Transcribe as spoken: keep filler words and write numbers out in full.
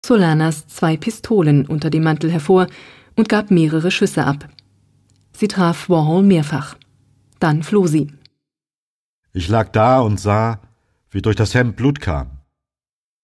Solanas zwei Pistolen unter dem Mantel hervor und gab mehrere Schüsse ab. Sie traf Warhol mehrfach. Dann floh sie. Ich lag da und sah, wie durch das Hemd Blut kam.